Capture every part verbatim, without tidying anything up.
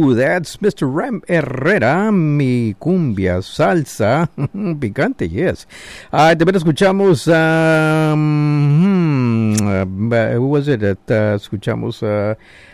Ooh, that's Mister Ram Herrera, mi cumbia salsa picante, yes. Uh, también escuchamos, um, hmm, uh, who was it that uh, escuchamos? Uh,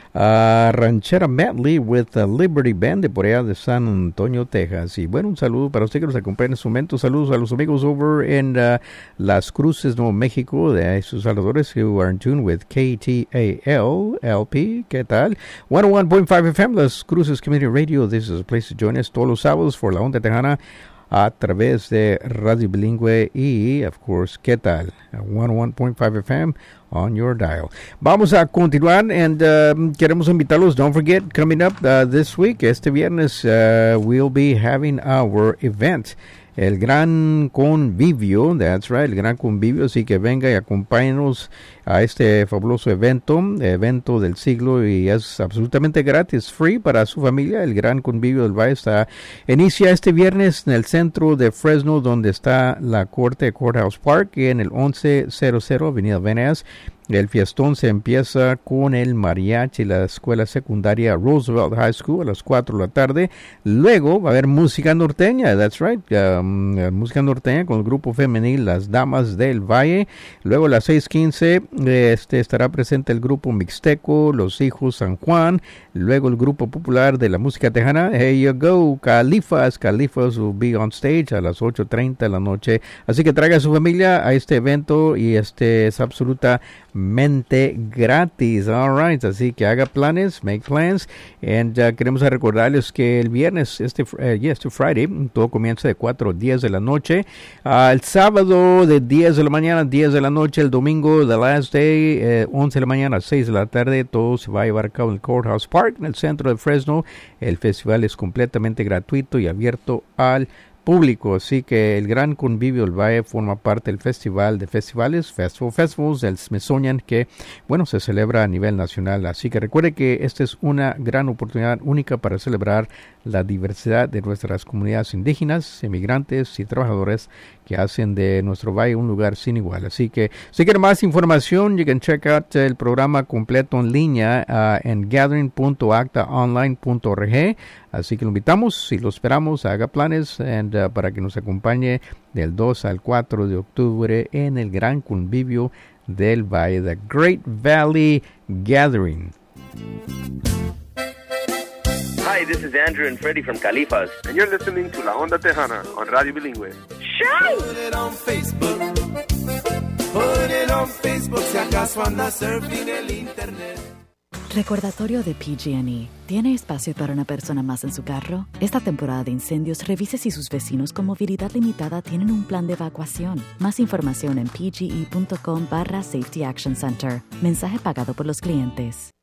Uh, Ranchera Medley with uh, Liberty Band de por allá de San Antonio, Texas. Y bueno, un saludo para usted que nos acompaña en este momento. Saludos a los amigos over en uh, Las Cruces, Nuevo México, de sus saludadores who are in tune with K T A L L P. ¿Qué tal? ciento uno punto cinco F M, Las Cruces Community Radio. This is a place to join us todos los sábados por la onda tejana a través de Radio Bilingüe y, of course, ¿qué tal? ciento uno punto cinco F M on your dial. Vamos a continuar and um, queremos invitarlos. Don't forget, coming up uh, this week, este viernes, uh, we'll be having our event. El Gran Convivio, that's right, el Gran Convivio, así que venga y acompáñenos a este fabuloso evento, evento del siglo, y es absolutamente gratis, free para su familia. El Gran Convivio del Valle está, inicia este viernes en el centro de Fresno, donde está la corte, Courthouse Park, en el once cero cero Avenida Veneas. El fiestón se empieza con el mariachi, la escuela secundaria Roosevelt High School a las cuatro de la tarde. Luego va a haber música norteña, that's right, um, música norteña con el grupo femenil Las Damas del Valle. Luego a las seis quince este, estará presente el grupo mixteco Los Hijos San Juan. Luego el grupo popular de la música tejana, Here You Go, Califas. Califas will be on stage a las ocho treinta de la noche. Así que traiga a su familia a este evento y este es absoluta mente gratis. All right, así que haga planes, make plans, and uh, queremos recordarles que el viernes, este uh, yes, to Friday, todo comienza de cuatro a diez de la noche, uh, el sábado de diez de la mañana a diez de la noche, el domingo, the last day, eh, once de la mañana a seis de la tarde, todo se va a llevar a cabo en el Courthouse Park, en el centro de Fresno. El festival es completamente gratuito y abierto al público, así que el Gran Convivio del Valle forma parte del Festival de Festivales, Festival Festivals del Smithsonian, que, bueno, se celebra a nivel nacional. Así que recuerde que esta es una gran oportunidad única para celebrar la diversidad de nuestras comunidades indígenas, inmigrantes y trabajadores que hacen de nuestro valle un lugar sin igual. Así que si quieren más información, you can check out el programa completo en línea uh, en gathering punto acta online punto org. Así que lo invitamos y lo esperamos, haga planes and, uh, para que nos acompañe del dos al cuatro de octubre en el Gran Convivio del Valle, the Great Valley Gathering. Hi, this is Andrew and Freddie from Califas. And you're listening to La Onda Tejana on Radio Bilingüe. Show! Put it on Facebook. Put it on Facebook. Si acaso anda surfing el internet. Recordatorio de P G and E. ¿Tiene espacio para una persona más en su carro? Esta temporada de incendios, revise si sus vecinos con movilidad limitada tienen un plan de evacuación. Más información en pge.com barra Safety Action Center. Mensaje pagado por los clientes.